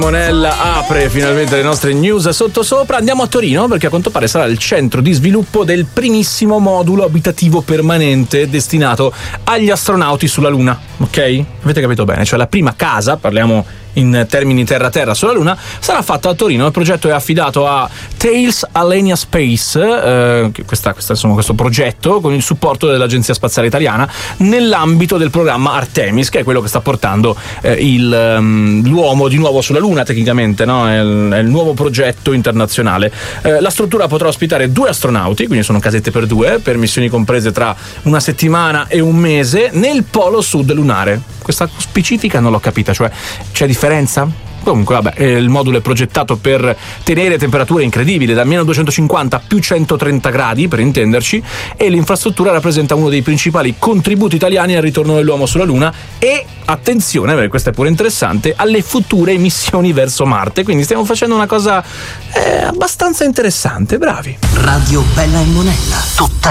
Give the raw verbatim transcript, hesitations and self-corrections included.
Monella apre finalmente le nostre news sottosopra. Andiamo a Torino perché a quanto pare sarà il centro di sviluppo del primissimo modulo abitativo permanente destinato agli astronauti sulla Luna. Ok? Avete capito bene? Cioè la prima casa, parliamo in termini terra-terra sulla Luna, sarà fatta a Torino. Il progetto è affidato a Thales Alenia Space, eh, questa, questa, insomma, questo progetto con il supporto dell'Agenzia Spaziale Italiana nell'ambito del programma Artemis, che è quello che sta portando eh, il, um, l'uomo di nuovo sulla Luna tecnicamente, no? È il, è il nuovo progetto internazionale. Eh, la struttura potrà ospitare due astronauti, quindi sono casette per due, per missioni comprese tra una settimana e un mese nel polo sud lunare. Questa specifica non l'ho capita, cioè c'è differenza? Comunque vabbè, eh, il modulo è progettato per tenere temperature incredibili da meno duecentocinquanta a più centotrenta gradi, per intenderci, e l'infrastruttura rappresenta uno dei principali contributi italiani al ritorno dell'uomo sulla Luna e, attenzione, perché questo è pure interessante, alle future missioni verso Marte. Quindi stiamo facendo una cosa eh, abbastanza interessante, bravi. Radio Bella e Monella, tutta